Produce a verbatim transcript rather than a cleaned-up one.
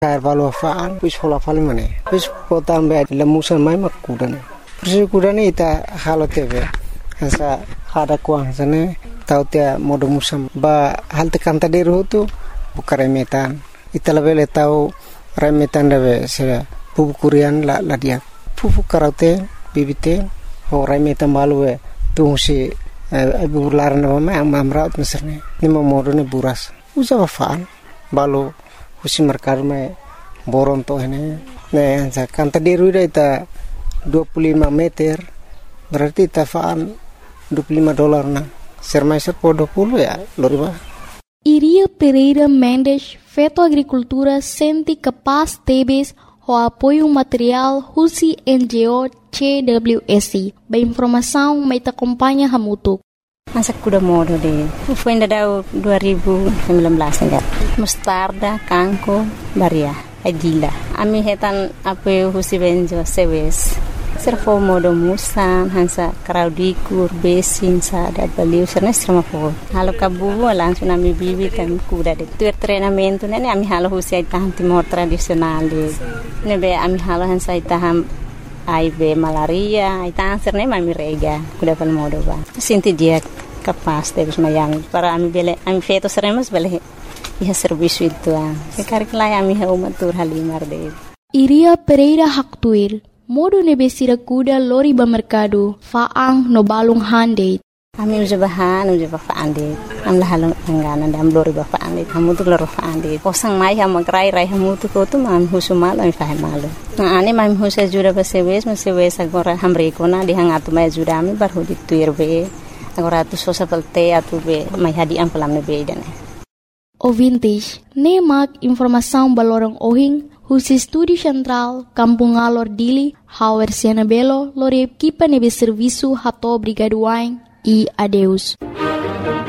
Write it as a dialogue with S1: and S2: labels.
S1: Air balu afaan, pus hola fali mana? Pus potam be lemusan mai mak kuda ne. Pus kuda ne ita halo tebe. Hasa hada kuang sana tau tia modo musam ba hal tekan tadi ruh tu buka remetan. Ita lebih tahu remetan debe se pupu kurian la la dia. Pupu karaute bibite ho remetan balu be tu si ibu laran nama am amraut meserne. Ni modo ne buras. Usa afaan balu husi merkar me boron to ini ne anza kan tadi ruida ita dua puluh lima meter berarti ita faan dua puluh lima dolar na sermaiser po dua puluh ya loriba.
S2: Iria Pereira Mendes, Feto Agricultura, sente capaz tebes o apoio material husi N G O C W S I. Ba informação mai ta acompanha hamutuk.
S3: Masa kuda modo de. Foi ainda dua ribu sembilan belas enggak. Mustarda, kangko, baria, agila. Ami hetan apa husi benjo sewes. Serfo modo musan hansa kraudikur besin sa da baliu serna strama po. Halo kabu langsung ami bibi kan kuda de. Tu treinamento nene ami halo husi itahan timor tradisional de. Nebe ami halo hansa itahan A I V malaria, itahan serna mami rega kuda pal modo ba. Sinti dia capaz de mayang para ami bele ami feto seremos bele ia serviço itu ah. Sekarang lá ami ha uma tur halimar de.
S2: Iria Pereira Haktuir, modo nebesira kuda lori ba mercado, faang no balung hande.
S3: Ami uja bahan uja ba faande. Am la halong angana dam lori ba faande. Hamu tu lori faande. Posang mai ha magrai rai hamu tu ko tu mam husumal ami fa malo. Na ane mam husa jura ba sewes ma sewes agora hamre ko na di hangatu mai jura ami bar hudi tuir be. Agora tu sosa pelte atu be mai hadi am pelam ne be dane.
S2: Ouvintes, nemak informação balorang ohing, husi Estúdio Central, Kampung Alor Dili, Hauer Siena Belo, lore equipa nebe serviço hato brigaduain e adeus.